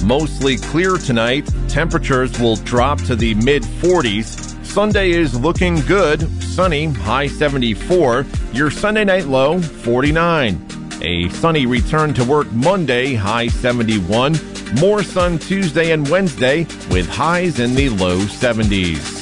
Mostly clear tonight. Temperatures will drop to the mid-40s. Sunday is looking good. Sunny, high 74. Your Sunday night low, 49. A sunny return to work Monday, high 71. More sun Tuesday and Wednesday with highs in the low 70s.